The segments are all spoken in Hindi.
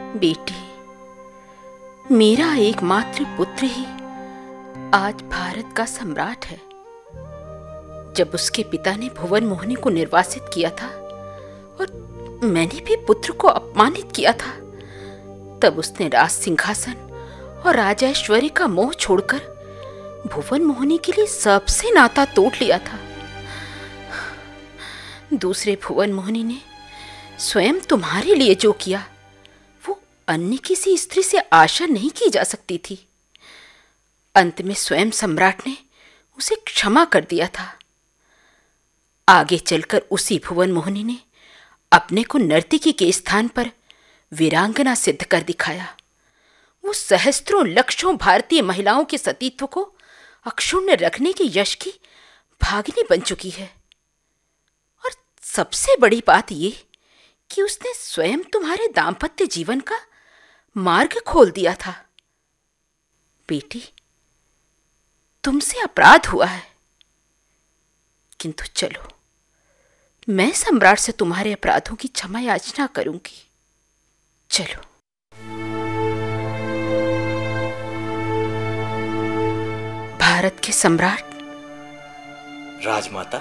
बेटी, मेरा एकमात्र पुत्र ही आज भारत का सम्राट है। जब उसके पिता ने भुवन मोहिनी को निर्वासित किया था और मैंने भी पुत्र को अपमानित किया था, तब उसने राज सिंहासन और राजैश्वर्य का मोह छोड़कर भुवन मोहिनी के लिए सबसे नाता तोड़ लिया था। दूसरे भुवन मोहिनी ने स्वयं तुम्हारे लिए जो किया, वो अन्य किसी स्त्री से आशा नहीं की जा सकती थी। अंत में स्वयं सम्राट ने उसे क्षमा कर दिया था। आगे चलकर उसी भुवन मोहिनी ने अपने को नर्तकी के स्थान पर वीरांगना सिद्ध कर दिखाया। वो सहस्त्रों लक्षों भारतीय महिलाओं के सतीत्व को अक्षुण्ण रखने के यश की भागिनी बन चुकी है। और सबसे बड़ी बात ये कि उसने स्वयं तुम्हारे दाम्पत्य जीवन का मार्ग खोल दिया था। बेटी, तुमसे अपराध हुआ है, किंतु चलो, मैं सम्राट से तुम्हारे अपराधों की क्षमा याचना करूंगी। चलो। भारत के सम्राट। राजमाता,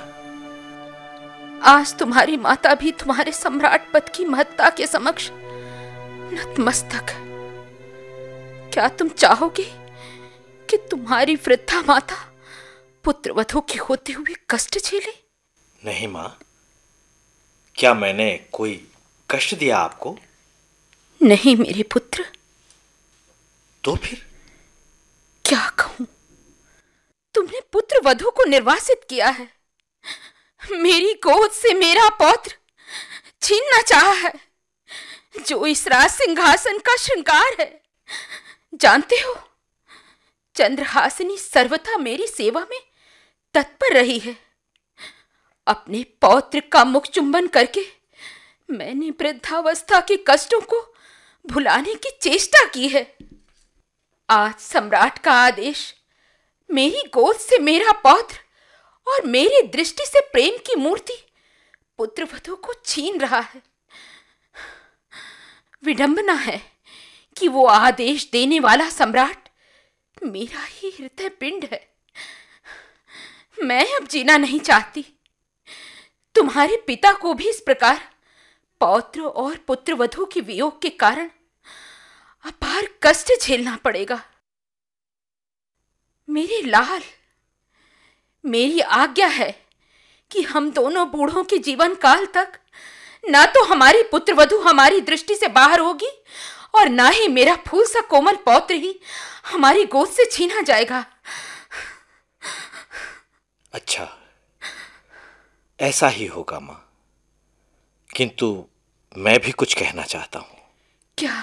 आज तुम्हारी माता भी तुम्हारे सम्राट पद की महत्ता के समक्ष नतमस्तक है। क्या तुम चाहोगे कि तुम्हारी वृद्धा माता पुत्रवधू के होते हुए कष्ट झेले? नहीं माँ, क्या मैंने कोई कष्ट दिया आपको? नहीं मेरे पुत्र। तो फिर क्या कहूं? तुमने पुत्र वधू को निर्वासित किया है। मेरी गोद से मेरा पौत्र छीनना चाहा है, जो इस राज सिंहासन का श्रृंगार है। जानते हो, चंद्रहासिनी सर्वथा मेरी सेवा में तत्पर रही है। अपने पौत्र का मुख चुंबन करके मैंने वृद्धावस्था के कष्टों को भुलाने की चेष्टा की है। आज सम्राट का आदेश मेरी गोद से मेरा पौत्र और मेरी दृष्टि से प्रेम की मूर्ति पुत्रवधू को छीन रहा है। विडंबना है कि वो आदेश देने वाला सम्राट मेरा ही हृदय पिंड है। मैं अब जीना नहीं चाहती। तुम्हारे पिता को भी इस प्रकार पौत्र और पुत्रवधू के वियोग के कारण अपार कष्ट झेलना पड़ेगा। मेरे लाल, मेरी आज्ञा है कि हम दोनों बूढ़ों के जीवन काल तक ना तो हमारी पुत्रवधू हमारी दृष्टि से बाहर होगी और ना ही मेरा फूल सा कोमल पौत्र ही हमारी गोद से छीना जाएगा। अच्छा, ऐसा ही होगा माँ, किंतु मैं भी कुछ कहना चाहता हूं। क्या?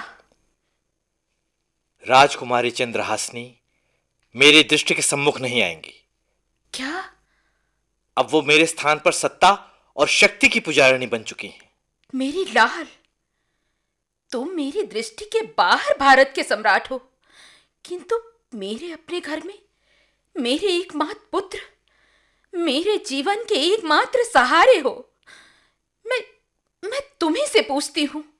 राजकुमारी चंद्रहासिनी मेरी दृष्टि के सम्मुख नहीं आएंगी। क्या? अब वो मेरे स्थान पर सत्ता और शक्ति की पुजारिणी बन चुकी हैं। मेरी लाल, तुम मेरी दृष्टि के बाहर भारत के सम्राट हो, किंतु मेरे अपने घर में मेरे एकमात्र पुत्र, मेरे जीवन के एकमात्र सहारे हो। मैं तुम्ही से पूछती हूं,